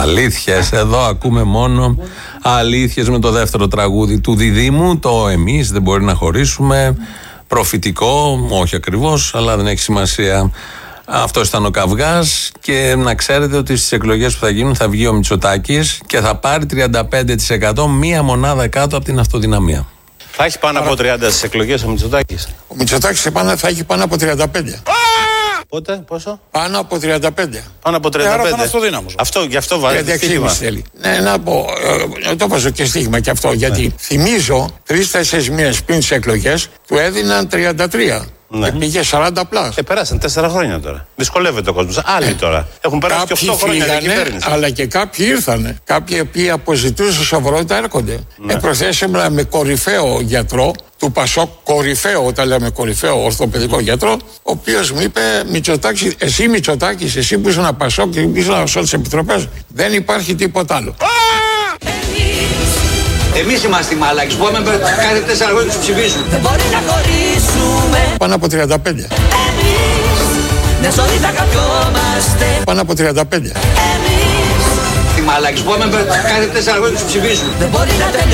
Αλήθειες, εδώ ακούμε μόνο αλήθειες με το δεύτερο τραγούδι του Διδήμου, το «Εμείς δεν μπορεί να χωρίσουμε», προφητικό, όχι ακριβώς, αλλά δεν έχει σημασία. Αυτό ήταν ο καυγάς και να ξέρετε ότι στις εκλογές που θα γίνουν θα βγει ο Μητσοτάκης και θα πάρει 35%, μία μονάδα κάτω από την αυτοδυναμία. Θα έχει πάνω από 30 στις εκλογές ο Μητσοτάκης. Ο Μητσοτάκης θα έχει πάνω από 35. Πότε, πόσο? Πάνω από 35. Πάνω από 35. Άρα θα είναι αυτοδύναμος. Γι' αυτό βάζει στοίχημα. Θέλει. Ναι, να πω, το βάζω και στοίχημα και αυτό, γιατί θυμίζω 3-4 μήνες πριν τις εκλογές του έδιναν 33. Ναι. Και πήγε 40 πλάς. Πέρασαν 4 χρόνια τώρα. Δυσκολεύεται ο κόσμος. Άλλοι τώρα. Έχουν περάσει και 8 χρόνια για κυβέρνηση. Αλλά και κάποιοι ήρθανε. Κάποιοι οποίοι αποζητούσαν σοβαρότητα έρχονται. Ναι. Προχθές ήμουν με κορυφαίο γιατρό του Πασόκ, κορυφαίο, όταν λέμε κορυφαίο ορθοπαιδικό γιατρό, ο οποίος μου είπε: Μητσοτάκη, εσύ Μητσοτάκης, εσύ που ήσουν Πασόκ και που ήσουν σε όλες τις επιτροπές, δεν υπάρχει τίποτα άλλο. Εμείς είμαστε οι μαλάκες που πάμε κάθε 4 χρόνια τους ψηφίζουν. Δεν μπορεί να χωρίσουμε. Πάνω από 35. Εμείς μια ζωή θα καπιόμαστε. Πάνω από 35. Εμείς Οι μαλάκες που πάμε κάθε 4 χρόνια τους ψηφίζουν. δεν μπορεί να τελειώσει.